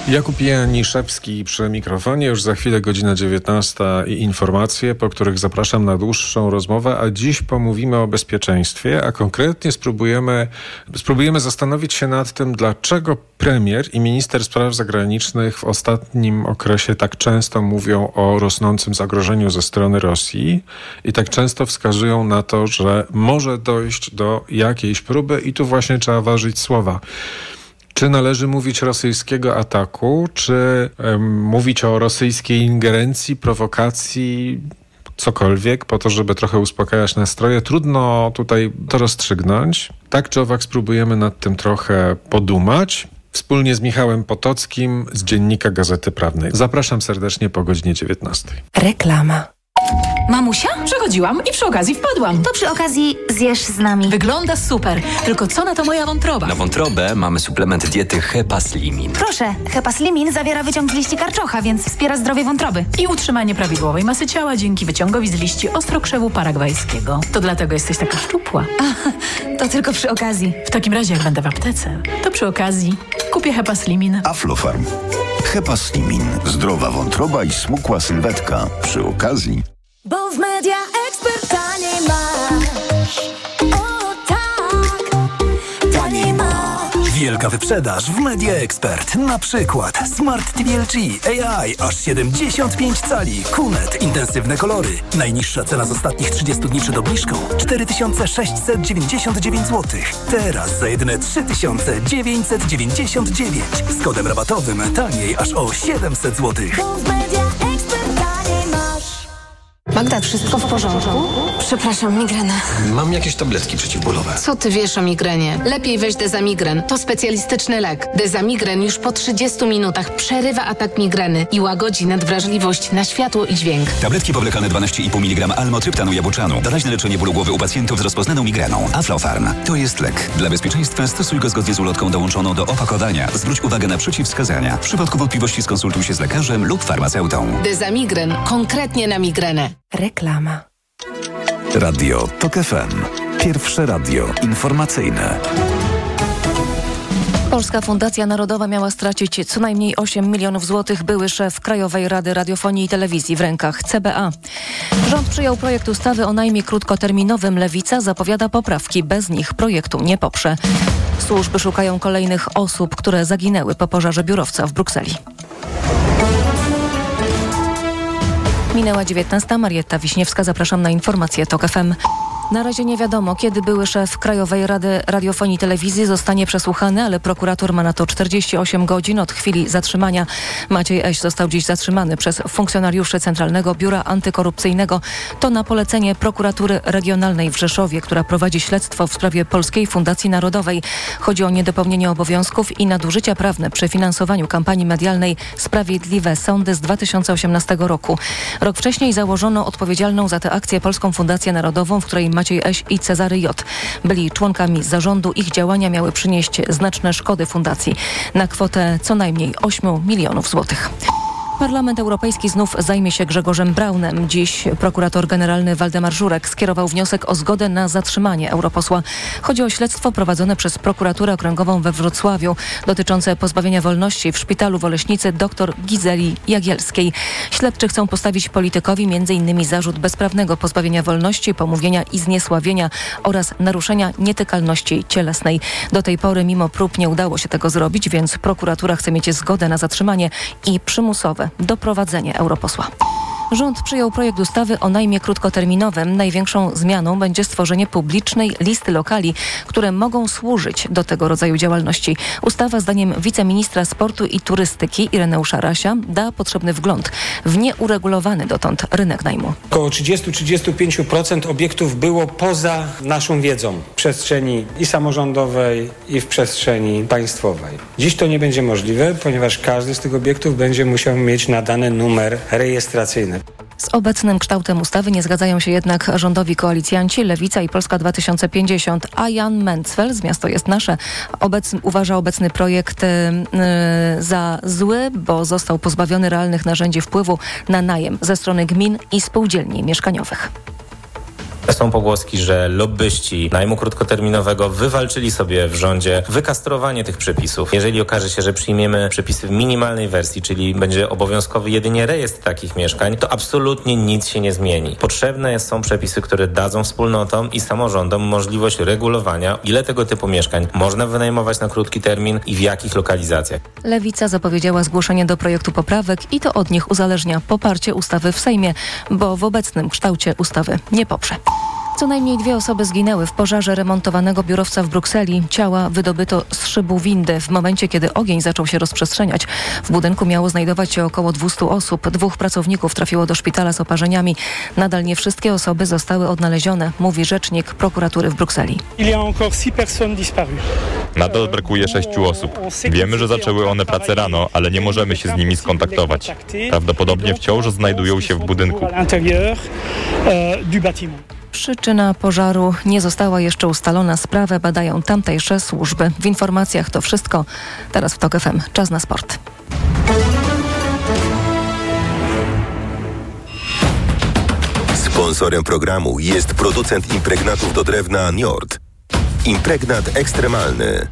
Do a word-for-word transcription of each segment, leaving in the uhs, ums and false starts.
Jakub Janiszewski przy mikrofonie, już za chwilę godzina dziewiętnasta i informacje, po których zapraszam na dłuższą rozmowę, a dziś pomówimy o bezpieczeństwie, a konkretnie spróbujemy, spróbujemy zastanowić się nad tym, dlaczego premier i minister spraw zagranicznych w ostatnim okresie tak często mówią o rosnącym zagrożeniu ze strony Rosji i tak często wskazują na to, że może dojść do jakiejś próby i tu właśnie trzeba ważyć słowa. Czy należy mówić rosyjskiego ataku, czy um, mówić o rosyjskiej ingerencji, prowokacji, cokolwiek, po to, żeby trochę uspokajać nastroje? Trudno tutaj to rozstrzygnąć. Tak czy owak spróbujemy nad tym trochę podumać. Wspólnie z Michałem Potockim z Dziennika Gazety Prawnej. Zapraszam serdecznie po godzinie dziewiętnastej. Reklama. Mamusia? Przechodziłam i przy okazji wpadłam. To przy okazji zjesz z nami. Wygląda super. Tylko co na to moja wątroba? Na wątrobę mamy suplement diety Hepaslimin. Proszę, Hepaslimin zawiera wyciąg z liści karczocha, więc wspiera zdrowie wątroby. I utrzymanie prawidłowej masy ciała dzięki wyciągowi z liści ostrokrzewu paragwajskiego. To dlatego jesteś taka szczupła. A, to tylko przy okazji. W takim razie, jak będę w aptece, to przy okazji kupię Hepaslimin. Aflofarm. Hepaslimin. Zdrowa wątroba i smukła sylwetka. Przy okazji. Bo w Media Expert taniej masz. O tak, taniej masz. Wielka wyprzedaż w Media Expert. Na przykład Smart T V L G A I aż siedemdziesiąt pięć cali. Kunet, intensywne kolory. Najniższa cena z ostatnich trzydziestu dni przed obniżką cztery tysiące sześćset dziewięćdziesiąt dziewięć złotych. Teraz za jedyne trzy tysiące dziewięćset dziewięćdziesiąt dziewięć. Z kodem rabatowym taniej aż o siedemset złotych. Bo w Media Expert taniej masz. Magda, wszystko w porządku? Przepraszam, migrena. Mam jakieś tabletki przeciwbólowe. Co ty wiesz o migrenie? Lepiej weź Dezamigren. To specjalistyczny lek. Dezamigren już po trzydziestu minutach przerywa atak migreny i łagodzi nadwrażliwość na światło i dźwięk. Tabletki powlekane dwanaście i pół miligrama almotryptanu jabłczanu. Doraźne leczenie bólu głowy u pacjentów z rozpoznaną migreną. Aflofarm. To jest lek. Dla bezpieczeństwa stosuj go zgodnie z ulotką dołączoną do opakowania. Zwróć uwagę na przeciwwskazania. W przypadku wątpliwości skonsultuj się z lekarzem lub farmaceutą. Dezamigren. Konkretnie na migrenę. Reklama. Radio TOK F M. Pierwsze radio informacyjne. Polska Fundacja Narodowa miała stracić co najmniej osiem milionów złotych. Były szef Krajowej Rady Radiofonii i Telewizji w rękach C B A. Rząd przyjął projekt ustawy o najmie krótkoterminowym. Lewica zapowiada poprawki. Bez nich projektu nie poprze. Służby szukają kolejnych osób, które zaginęły po pożarze biurowca w Brukseli. Minęła dziewiętnasta. Marietta Wiśniewska. Zapraszam na informacje TOK F M. Na razie nie wiadomo, kiedy były szef Krajowej Rady Radiofonii i Telewizji zostanie przesłuchany, ale prokurator ma na to czterdzieści osiem godzin od chwili zatrzymania. Maciej Eś został dziś zatrzymany przez funkcjonariuszy Centralnego Biura Antykorupcyjnego. To na polecenie prokuratury regionalnej w Rzeszowie, która prowadzi śledztwo w sprawie Polskiej Fundacji Narodowej. Chodzi o niedopełnienie obowiązków i nadużycia prawne przy finansowaniu kampanii medialnej Sprawiedliwe Sądy z dwa tysiące osiemnastego roku. Rok wcześniej założono odpowiedzialną za tę akcję Polską Fundację Narodową, w której Maciej Eś i Cezary J. byli członkami zarządu. Ich działania miały przynieść znaczne szkody fundacji na kwotę co najmniej ośmiu milionów złotych. Parlament Europejski znów zajmie się Grzegorzem Braunem. Dziś prokurator generalny Waldemar Żurek skierował wniosek o zgodę na zatrzymanie europosła. Chodzi o śledztwo prowadzone przez prokuraturę okręgową we Wrocławiu dotyczące pozbawienia wolności w szpitalu w Oleśnicy dr Gizeli Jagielskiej. Śledczy chcą postawić politykowi między innymi zarzut bezprawnego pozbawienia wolności, pomówienia i zniesławienia oraz naruszenia nietykalności cielesnej. Do tej pory mimo prób nie udało się tego zrobić, więc prokuratura chce mieć zgodę na zatrzymanie i przymusowe doprowadzenie europosła. Rząd przyjął projekt ustawy o najmie krótkoterminowym. Największą zmianą będzie stworzenie publicznej listy lokali, które mogą służyć do tego rodzaju działalności. Ustawa, zdaniem wiceministra sportu i turystyki Ireneusza Rasia, da potrzebny wgląd w nieuregulowany dotąd rynek najmu. Około trzydzieści do trzydziestu pięciu procent obiektów było poza naszą wiedzą w przestrzeni i samorządowej, i w przestrzeni państwowej. Dziś to nie będzie możliwe, ponieważ każdy z tych obiektów będzie musiał mieć nadany numer rejestracyjny. Z obecnym kształtem ustawy nie zgadzają się jednak rządowi koalicjanci Lewica i Polska dwa tysiące pięćdziesiąt, a Jan Mencfel z Miasto jest Nasze obecny, uważa obecny projekt yy, za zły, bo został pozbawiony realnych narzędzi wpływu na najem ze strony gmin i spółdzielni mieszkaniowych. Są pogłoski, że lobbyści najmu krótkoterminowego wywalczyli sobie w rządzie wykastrowanie tych przepisów. Jeżeli okaże się, że przyjmiemy przepisy w minimalnej wersji, czyli będzie obowiązkowy jedynie rejestr takich mieszkań, to absolutnie nic się nie zmieni. Potrzebne są przepisy, które dadzą wspólnotom i samorządom możliwość regulowania, ile tego typu mieszkań można wynajmować na krótki termin i w jakich lokalizacjach. Lewica zapowiedziała zgłoszenie do projektu poprawek i to od nich uzależnia poparcie ustawy w Sejmie, bo w obecnym kształcie ustawy nie poprze. Co najmniej dwie osoby zginęły w pożarze remontowanego biurowca w Brukseli. Ciała wydobyto z szybu windy. W momencie, kiedy ogień zaczął się rozprzestrzeniać, w budynku miało znajdować się około dwieście osób. Dwóch pracowników trafiło do szpitala z oparzeniami. Nadal nie wszystkie osoby zostały odnalezione, mówi rzecznik prokuratury w Brukseli. Nadal brakuje sześciu osób. Wiemy, że zaczęły one pracę rano, ale nie możemy się z nimi skontaktować. Prawdopodobnie wciąż znajdują się w budynku. Przyczyna pożaru nie została jeszcze ustalona. Sprawę badają tamtejsze służby. W informacjach to wszystko. Teraz w TOK F M. Czas na sport. Sponsorem programu jest producent impregnatów do drewna Njord. Impregnat ekstremalny.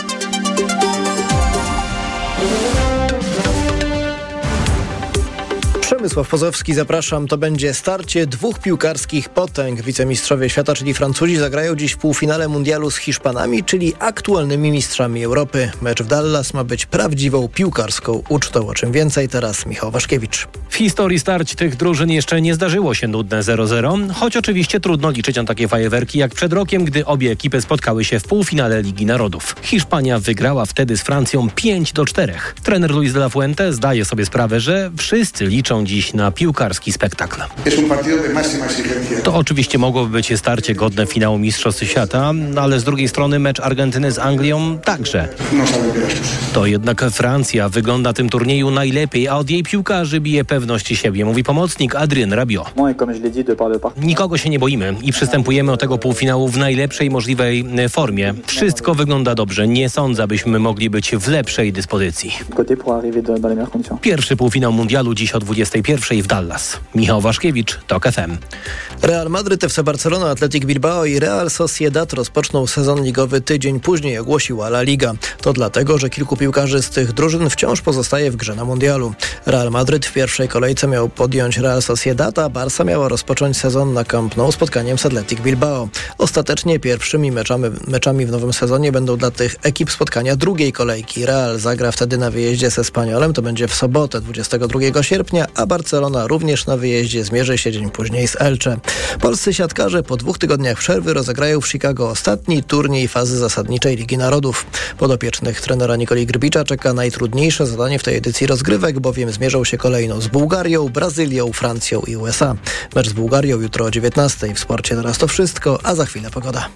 Przemysław Pozowski, zapraszam. To będzie starcie dwóch piłkarskich potęg. Wicemistrzowie świata, czyli Francuzi, zagrają dziś w półfinale mundialu z Hiszpanami, czyli aktualnymi mistrzami Europy. Mecz w Dallas ma być prawdziwą piłkarską ucztą. O czym więcej teraz Michał Waszkiewicz. W historii starć tych drużyn jeszcze nie zdarzyło się nudne zero zero, choć oczywiście trudno liczyć na takie fajerwerki jak przed rokiem, gdy obie ekipy spotkały się w półfinale Ligi Narodów. Hiszpania wygrała wtedy z Francją pięć do czterech. Trener Luis de la Fuente zdaje sobie sprawę, że wszyscy liczą dziś na piłkarski spektakl. To oczywiście mogłoby być starcie godne finału Mistrzostw Świata, ale z drugiej strony mecz Argentyny z Anglią także. To jednak Francja wygląda tym turnieju najlepiej, a od jej piłkarzy bije pewność siebie, mówi pomocnik Adrien Rabiot. Nikogo się nie boimy i przystępujemy do tego półfinału w najlepszej możliwej formie. Wszystko wygląda dobrze. Nie sądzę, abyśmy mogli być w lepszej dyspozycji. Pierwszy półfinał mundialu dziś o dwudziestej pierwszej w Dallas. Michał Waszkiewicz, TOK F M. Real Madryt, F C Barcelona, Athletic Bilbao i Real Sociedad rozpoczną sezon ligowy tydzień później, ogłosiła La Liga. To dlatego, że kilku piłkarzy z tych drużyn wciąż pozostaje w grze na mundialu. Real Madryt w pierwszej kolejce miał podjąć Real Sociedad, a Barca miała rozpocząć sezon na Camp Nou spotkaniem z Athletic Bilbao. Ostatecznie pierwszymi meczami, meczami w nowym sezonie będą dla tych ekip spotkania drugiej kolejki. Real zagra wtedy na wyjeździe z Espanyolem, to będzie w sobotę dwudziestego drugiego sierpnia, a Barcelona również na wyjeździe zmierzy się dzień później z Elche. Polscy siatkarze po dwóch tygodniach przerwy rozegrają w Chicago ostatni turniej fazy zasadniczej Ligi Narodów. Podopiecznych trenera Nikoli Grbicza czeka najtrudniejsze zadanie w tej edycji rozgrywek, bowiem zmierzą się kolejno z Bułgarią, Brazylią, Francją i U S A. Mecz z Bułgarią jutro o dziewiętnastej. W sporcie teraz to wszystko, a za chwilę pogoda.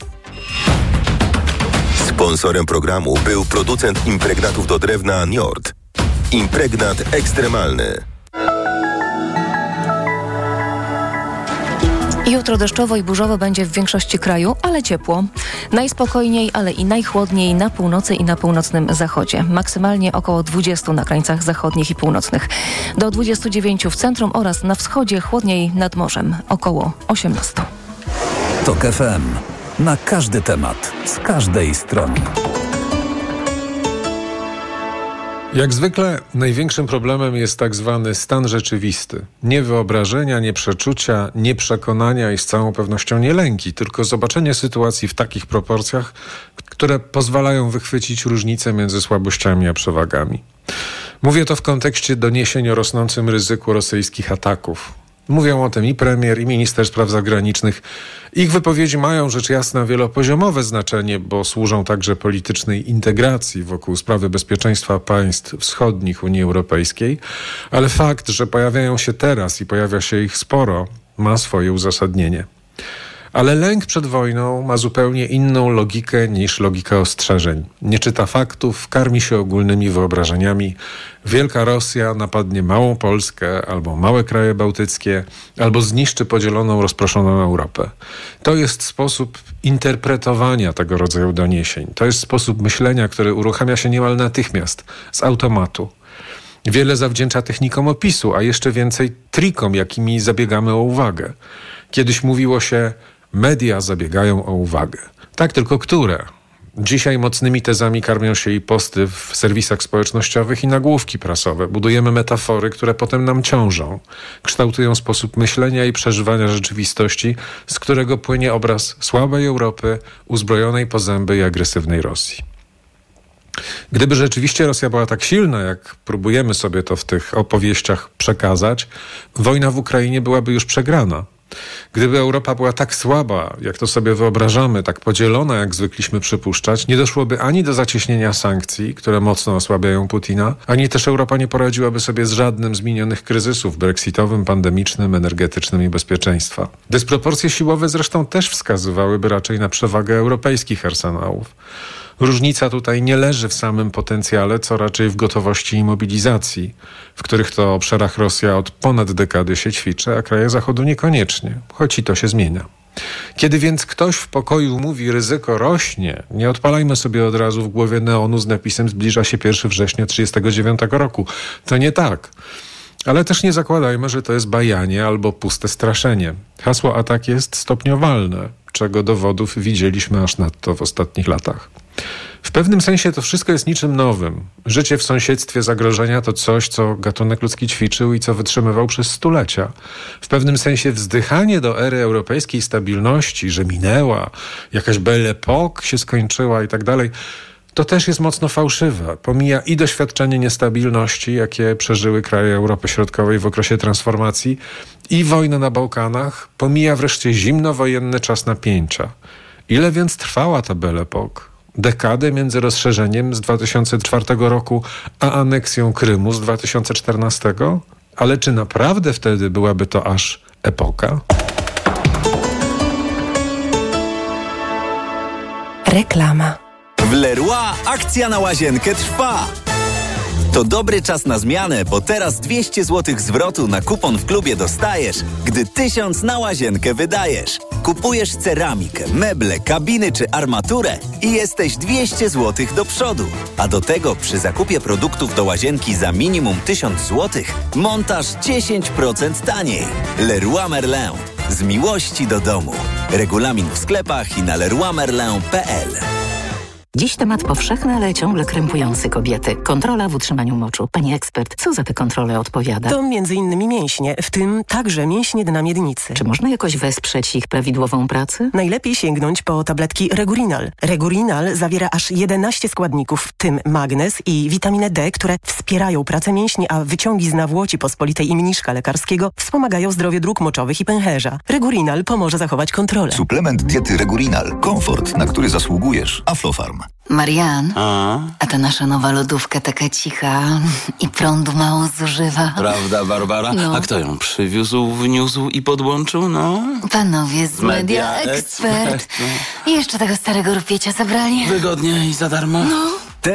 Sponsorem programu był producent impregnatów do drewna Njord. Impregnat ekstremalny. Jutro deszczowo i burzowo będzie w większości kraju, ale ciepło. Najspokojniej, ale i najchłodniej na północy i na północnym zachodzie. Maksymalnie około dwudziestu na krańcach zachodnich i północnych. Do dwudziestu dziewięciu w centrum oraz na wschodzie, chłodniej nad morzem. Około osiemnastu. TOK F M. Na każdy temat, z każdej strony. Jak zwykle największym problemem jest tak zwany stan rzeczywisty. Nie wyobrażenia, nie przeczucia, nie przekonania i z całą pewnością nie lęki, tylko zobaczenie sytuacji w takich proporcjach, które pozwalają wychwycić różnice między słabościami a przewagami. Mówię to w kontekście doniesień o rosnącym ryzyku rosyjskich ataków. Mówią o tym i premier, i minister spraw zagranicznych. Ich wypowiedzi mają rzecz jasna wielopoziomowe znaczenie, bo służą także politycznej integracji wokół sprawy bezpieczeństwa państw wschodnich Unii Europejskiej, ale fakt, że pojawiają się teraz i pojawia się ich sporo, ma swoje uzasadnienie. Ale lęk przed wojną ma zupełnie inną logikę niż logika ostrzeżeń. Nie czyta faktów, karmi się ogólnymi wyobrażeniami. Wielka Rosja napadnie małą Polskę albo małe kraje bałtyckie, albo zniszczy podzieloną, rozproszoną Europę. To jest sposób interpretowania tego rodzaju doniesień. To jest sposób myślenia, który uruchamia się niemal natychmiast, z automatu. Wiele zawdzięcza technikom opisu, a jeszcze więcej trikom, jakimi zabiegamy o uwagę. Kiedyś mówiło się: Media zabiegają o uwagę. Tak, tylko które? Dzisiaj mocnymi tezami karmią się i posty w serwisach społecznościowych i nagłówki prasowe. Budujemy metafory, które potem nam ciążą. Kształtują sposób myślenia i przeżywania rzeczywistości, z którego płynie obraz słabej Europy, uzbrojonej po zęby i agresywnej Rosji. Gdyby rzeczywiście Rosja była tak silna, jak próbujemy sobie to w tych opowieściach przekazać, wojna w Ukrainie byłaby już przegrana. Gdyby Europa była tak słaba, jak to sobie wyobrażamy, tak podzielona, jak zwykliśmy przypuszczać, nie doszłoby ani do zacieśnienia sankcji, które mocno osłabiają Putina, ani też Europa nie poradziłaby sobie z żadnym z minionych kryzysów brexitowym, pandemicznym, energetycznym i bezpieczeństwa. Dysproporcje siłowe zresztą też wskazywałyby raczej na przewagę europejskich arsenałów. Różnica tutaj nie leży w samym potencjale, co raczej w gotowości i mobilizacji, w których to obszarach Rosja od ponad dekady się ćwiczy, a kraje Zachodu niekoniecznie, choć i to się zmienia. Kiedy więc ktoś w pokoju mówi ryzyko rośnie, nie odpalajmy sobie od razu w głowie neonu z napisem zbliża się pierwszego września trzydziestego dziewiątego roku. To nie tak. Ale też nie zakładajmy, że to jest bajanie albo puste straszenie. Hasło atak jest stopniowalne, czego dowodów widzieliśmy aż nadto w ostatnich latach. W pewnym sensie to wszystko jest niczym nowym. Życie w sąsiedztwie zagrożenia to coś, co gatunek ludzki ćwiczył i co wytrzymywał przez stulecia. W pewnym sensie wzdychanie do ery europejskiej stabilności, że minęła, jakaś belle époque się skończyła i tak dalej, to też jest mocno fałszywe. Pomija i doświadczenie niestabilności, jakie przeżyły kraje Europy Środkowej w okresie transformacji, i wojnę na Bałkanach, pomija wreszcie zimnowojenny czas napięcia. Ile więc trwała ta belle époque? Dekadę między rozszerzeniem z dwa tysiące czwartego roku a aneksją Krymu z dwa tysiące czternastego? Ale czy naprawdę wtedy byłaby to aż epoka? Reklama. W Leroy akcja na łazienkę trwa. To dobry czas na zmianę, bo teraz dwieście złotych zwrotu na kupon w klubie dostajesz, gdy tysiąc na łazienkę wydajesz. Kupujesz ceramikę, meble, kabiny czy armaturę i jesteś dwieście złotych do przodu. A do tego przy zakupie produktów do łazienki za minimum tysiąc złotych montaż dziesięć procent taniej. Leroy Merlin. Z miłości do domu. Regulamin w sklepach i na leroy merlin kropka p l. Dziś temat powszechny, ale ciągle krępujący kobiety. Kontrola w utrzymaniu moczu. Pani ekspert, co za te kontrole odpowiada? To między innymi mięśnie, w tym także mięśnie dna miednicy. Czy można jakoś wesprzeć ich prawidłową pracę? Najlepiej sięgnąć po tabletki Regurinal. Regurinal zawiera aż jedenaście składników, w tym magnez i witaminę D, które wspierają pracę mięśni, a wyciągi z nawłoci pospolitej i mniszka lekarskiego wspomagają zdrowie dróg moczowych i pęcherza. Regurinal pomoże zachować kontrolę. Suplement diety Regurinal. Komfort, na który zasługujesz. Aflofarm. Marian, a? a ta nasza nowa lodówka taka cicha i prądu mało zużywa. Prawda, Barbara? No. A kto ją przywiózł, wniósł i podłączył, no? Panowie z Media, Media Expert. I jeszcze tego starego rupiecia zabrali. Wygodnie i za darmo? No.